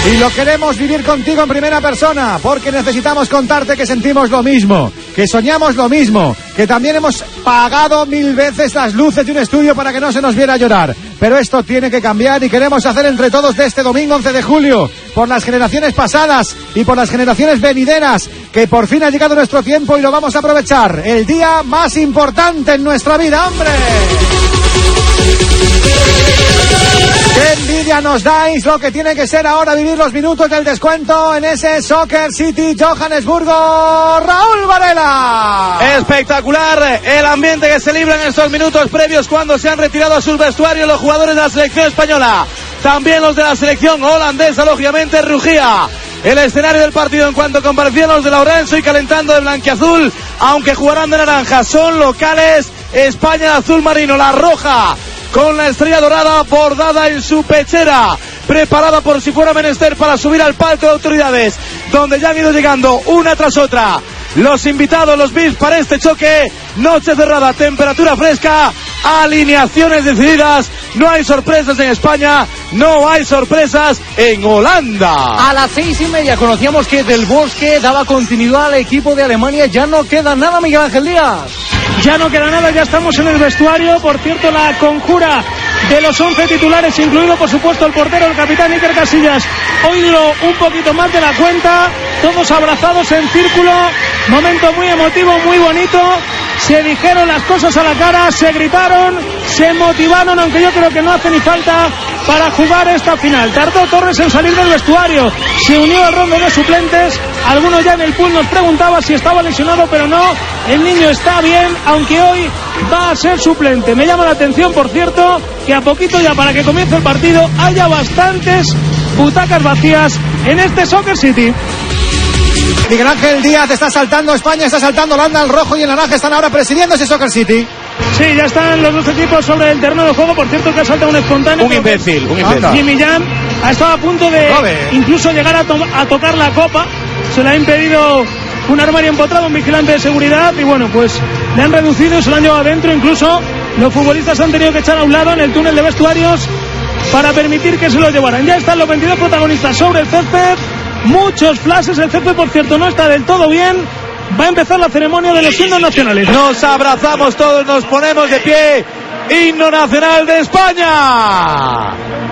Y lo queremos vivir contigo en primera persona, porque necesitamos contarte que sentimos lo mismo, que soñamos lo mismo, que también hemos pagado 1000 veces las luces de un estudio para que no se nos viera llorar. Pero esto tiene que cambiar y queremos hacer entre todos de este domingo 11 de julio, por las generaciones pasadas y por las generaciones venideras, que por fin ha llegado nuestro tiempo y lo vamos a aprovechar. El día más importante en nuestra vida, ¡hombre! ¡Qué envidia nos dais! Lo que tiene que ser ahora vivir los minutos del descuento en ese Soccer City Johannesburgo. ¡Raúl Varela! Espectacular el ambiente que se libra en estos minutos previos cuando se han retirado a sus vestuarios los jugadores de la selección española. También los de la selección holandesa, lógicamente, rugía el escenario del partido en cuanto comparecían los de Lourenço y calentando de blanquiazul, aunque jugarán de naranja. Son locales España de azul marino, la roja con la estrella dorada bordada en su pechera, preparada por si fuera menester para subir al palco de autoridades, donde ya han ido llegando una tras otra los invitados, los VIPs para este choque. Noche cerrada, temperatura fresca, alineaciones decididas. No hay sorpresas en España, no hay sorpresas en Holanda. A las 6:30 conocíamos que Del Bosque daba continuidad al equipo de Alemania. Ya no queda nada, Miguel Ángel Díaz. Ya no queda nada, ya estamos en el vestuario. Por cierto, la conjura de los 11 titulares, incluido por supuesto el portero, el capitán Iker Casillas, hoy duró un poquito más de la cuenta. Todos abrazados en círculo, momento muy emotivo, muy bonito. Se dijeron las cosas a la cara, se gritaron, se motivaron, aunque yo creo que no hace ni falta para jugar esta final. Tardó Torres en salir del vestuario, se unió al rondo de suplentes. Algunos ya en el pool nos preguntaban si estaba lesionado, pero no, el niño está bien, aunque hoy va a ser suplente. Me llama la atención, por cierto, que a poquito ya para que comience el partido haya bastantes butacas vacías en este Soccer City. Miguel Ángel Díaz, está saltando España, está saltando Holanda, el rojo y el naranja están ahora presidiendo ese Soccer City. Sí, ya están los dos equipos sobre el terreno de juego. Por cierto, que ha saltado un espontáneo. Un imbécil. Jimmy Jam ha estado a punto de incluso llegar a tocar la copa. Se le ha impedido un armario empotrado, un vigilante de seguridad. Y bueno, pues le han reducido y se lo han llevado adentro. Incluso los futbolistas han tenido que echar a un lado en el túnel de vestuarios para permitir que se lo llevaran. Ya están los 22 protagonistas sobre el césped. Muchos flashes. El césped, por cierto, no está del todo bien. Va a empezar la ceremonia de los himnos nacionales. Nos abrazamos todos, nos ponemos de pie. Himno nacional de España.